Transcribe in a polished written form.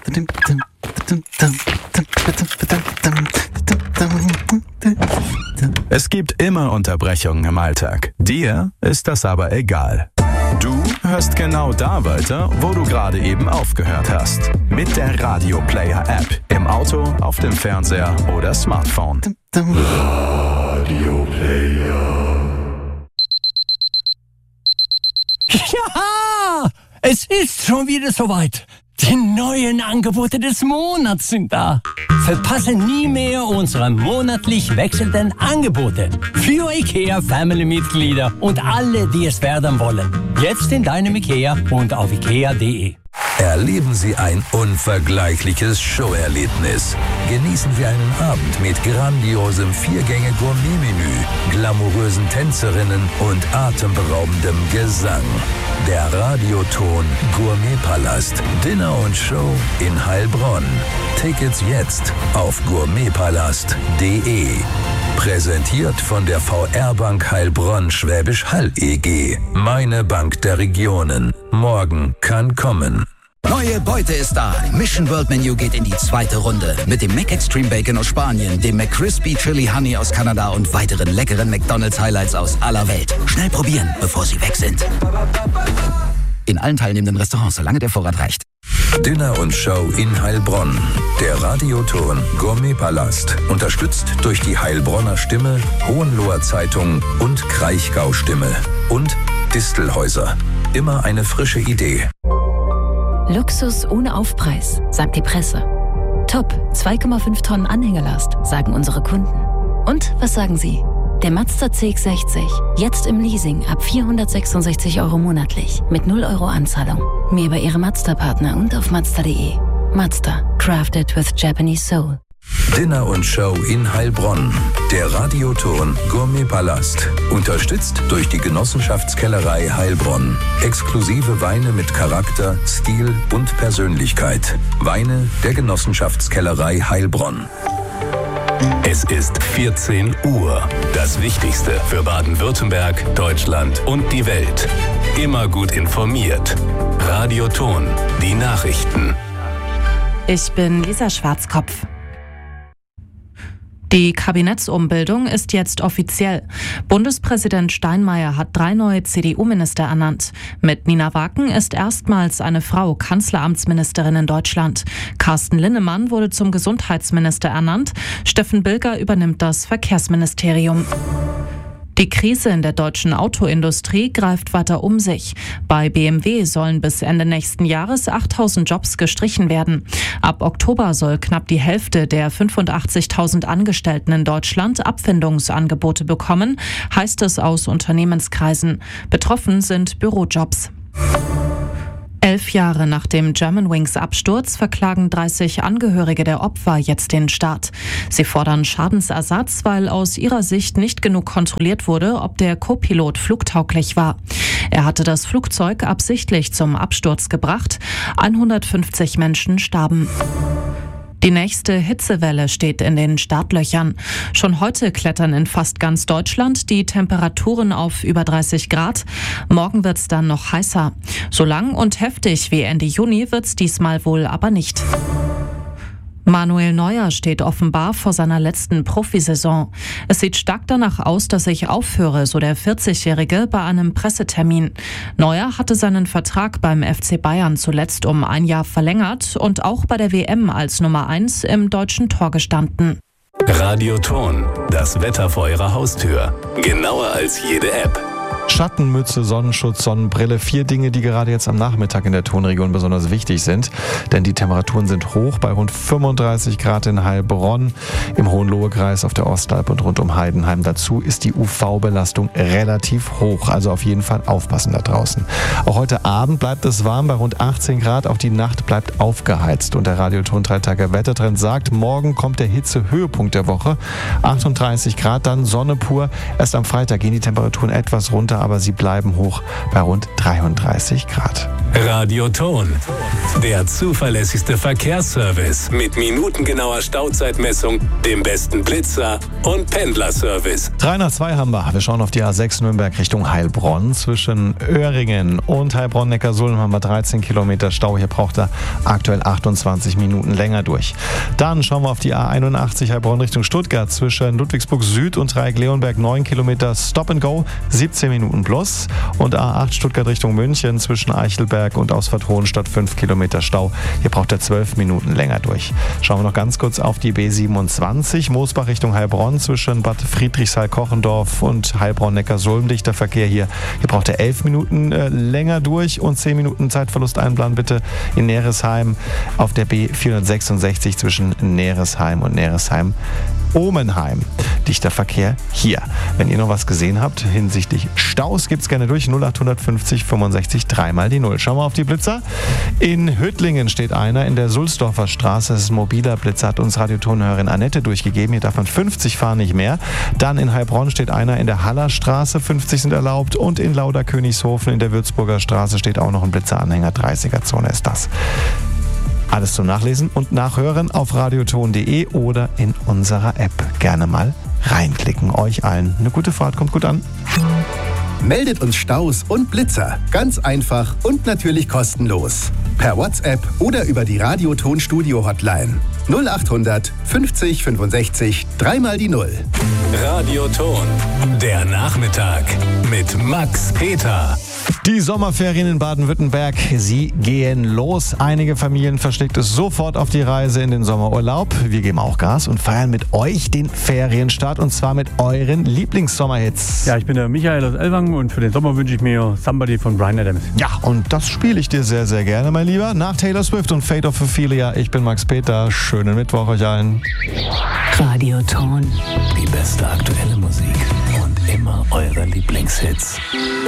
Es gibt immer Unterbrechungen im Alltag. Dir ist das aber egal. Du hörst genau da weiter, wo du gerade eben aufgehört hast. Mit der Radio Player App. Im Auto, auf dem Fernseher oder Smartphone. Radio Player. Ja, es ist schon wieder soweit. Die neuen Angebote des Monats sind da. Verpasse nie mehr unsere monatlich wechselnden Angebote für IKEA-Family-Mitglieder und alle, die es werden wollen. Jetzt in deinem IKEA und auf ikea.de. Erleben Sie ein unvergleichliches Showerlebnis. Genießen Sie einen Abend mit grandiosem 4-Gänge-Gourmet-Menü, glamourösen Tänzerinnen und atemberaubendem Gesang. Der Radioton Gourmetpalast, Dinner und Show in Heilbronn. Tickets jetzt auf gourmetpalast.de. Präsentiert von der VR-Bank Heilbronn Schwäbisch Hall EG. Meine Bank der Regionen. Morgen kann kommen. Neue Beute ist da. Mission World Menu geht in die zweite Runde. Mit dem Mac Extreme Bacon aus Spanien, dem McCrispy Chili Honey aus Kanada und weiteren leckeren McDonald's Highlights aus aller Welt. Schnell probieren, bevor sie weg sind. In allen teilnehmenden Restaurants, solange der Vorrat reicht. Dinner und Show in Heilbronn. Der Radioton Gourmetpalast. Unterstützt durch die Heilbronner Stimme, Hohenloher Zeitung und Kraichgau Stimme. Und Distelhäuser. Immer eine frische Idee. Luxus ohne Aufpreis, sagt die Presse. Top, 2,5 Tonnen Anhängelast, sagen unsere Kunden. Und was sagen Sie? Der Mazda CX-60, jetzt im Leasing ab 466 € monatlich, mit 0 € Anzahlung. Mehr bei Ihrem Mazda-Partner und auf Mazda.de. Mazda, crafted with Japanese soul. Dinner und Show in Heilbronn. Der Radioton Gourmetpalast. Unterstützt durch die Genossenschaftskellerei Heilbronn. Exklusive Weine mit Charakter, Stil und Persönlichkeit. Weine der Genossenschaftskellerei Heilbronn. Es ist 14 Uhr. Das Wichtigste für Baden-Württemberg, Deutschland und die Welt. Immer gut informiert. Radioton, die Nachrichten. Ich bin Lisa Schwarzkopf. Die Kabinettsumbildung ist jetzt offiziell. Bundespräsident Steinmeier hat 3 neue CDU-Minister ernannt. Mit Nina Waken ist erstmals eine Frau Kanzleramtsministerin in Deutschland. Carsten Linnemann wurde zum Gesundheitsminister ernannt. Steffen Bilger übernimmt das Verkehrsministerium. Die Krise in der deutschen Autoindustrie greift weiter um sich. Bei BMW sollen bis Ende nächsten Jahres 8.000 Jobs gestrichen werden. Ab Oktober soll knapp die Hälfte der 85.000 Angestellten in Deutschland Abfindungsangebote bekommen, heißt es aus Unternehmenskreisen. Betroffen sind Bürojobs. 11 Jahre nach dem Germanwings-Absturz verklagen 30 Angehörige der Opfer jetzt den Staat. Sie fordern Schadensersatz, weil aus ihrer Sicht nicht genug kontrolliert wurde, ob der Co-Pilot flugtauglich war. Er hatte das Flugzeug absichtlich zum Absturz gebracht. 150 Menschen starben. Die nächste Hitzewelle steht in den Startlöchern. Schon heute klettern in fast ganz Deutschland die Temperaturen auf über 30 Grad. Morgen wird's dann noch heißer. So lang und heftig wie Ende Juni wird's diesmal wohl aber nicht. Manuel Neuer steht offenbar vor seiner letzten Profisaison. Es sieht stark danach aus, dass ich aufhöre, so der 40-Jährige bei einem Pressetermin. Neuer hatte seinen Vertrag beim FC Bayern zuletzt um 1 Jahr verlängert und auch bei der WM als Nummer 1 im deutschen Tor gestanden. Radioton, das Wetter vor Ihrer Haustür. Genauer als jede App. Schattenmütze, Sonnenschutz, Sonnenbrille, 4 Dinge, die gerade jetzt am Nachmittag in der Tonregion besonders wichtig sind. Denn die Temperaturen sind hoch bei rund 35 Grad in Heilbronn, im Hohenlohe-Kreis, auf der Ostalb und rund um Heidenheim. Dazu ist die UV-Belastung relativ hoch, also auf jeden Fall aufpassen da draußen. Auch heute Abend bleibt es warm bei rund 18 Grad, auch die Nacht bleibt aufgeheizt. Und der Radioton 3-Tage-Wettertrend sagt, morgen kommt der Hitzehöhepunkt der Woche, 38 Grad, dann Sonne pur. Erst am Freitag gehen die Temperaturen etwas runter, aber sie bleiben hoch bei rund 33 Grad. Radioton, der zuverlässigste Verkehrsservice mit minutengenauer Stauzeitmessung, dem besten Blitzer und Pendlerservice. 3 nach 2 haben wir. Wir schauen auf die A6 Nürnberg Richtung Heilbronn. Zwischen Öhringen und Heilbronn-Neckarsulm haben wir 13 Kilometer Stau. Hier braucht er aktuell 28 Minuten länger durch. Dann schauen wir auf die A81 Heilbronn Richtung Stuttgart. Zwischen Ludwigsburg Süd und Dreieck-Leonberg 9 Kilometer Stop and Go, 17 Minuten plus. Und A8 Stuttgart Richtung München zwischen Eichelberg und Ausfahrt-Hohenstadt 5 Kilometer Stau. Hier braucht er 12 Minuten länger durch. Schauen wir noch ganz kurz auf die B27 Moosbach Richtung Heilbronn zwischen Bad Friedrichshall-Kochendorf und Heilbronn-Neckarsulm. Dichter Verkehr hier. Hier braucht er 11 Minuten länger durch und 10 Minuten Zeitverlust einplanen bitte in Neresheim auf der B466 zwischen Neresheim und Neresheim-Omenheim. Dichter Verkehr hier. Wenn ihr noch was gesehen habt hinsichtlich Staus, gibt's gerne durch 0850 65 3 mal die 0. Schauen wir auf die Blitzer. In Hüttlingen steht einer in der Sulzdorfer Straße. Das ist ein mobiler Blitzer, hat uns Radiotonhörerin Annette durchgegeben. Hier darf man 50 fahren, nicht mehr. Dann in Heilbronn steht einer in der Hallerstraße. 50 sind erlaubt. Und in Lauderkönigshofen in der Würzburger Straße steht auch noch ein Blitzeranhänger. 30er-Zone ist das. Alles zum Nachlesen und Nachhören auf radioton.de oder in unserer App. Gerne mal reinklicken. Euch allen eine gute Fahrt, kommt gut an. Meldet uns Staus und Blitzer. Ganz einfach und natürlich kostenlos. Per WhatsApp oder über die Radioton-Studio-Hotline. 0800 50 65 3 mal die 0. Radioton, der Nachmittag mit Max Peter. Die Sommerferien in Baden-Württemberg, sie gehen los. Einige Familien verschlägt es sofort auf die Reise in den Sommerurlaub. Wir geben auch Gas und feiern mit euch den Ferienstart und zwar mit euren Lieblingssommerhits. Ja, ich bin der Michael aus Ellwangen und für den Sommer wünsche ich mir Somebody von Bryan Adams. Ja, und das spiele ich dir sehr, sehr gerne, mein Lieber. Nach Taylor Swift und Fate of Ophelia. Ich bin Max Peter. Schönen Mittwoch euch allen. Radioton. Die beste aktuelle Musik und immer eure Lieblingshits.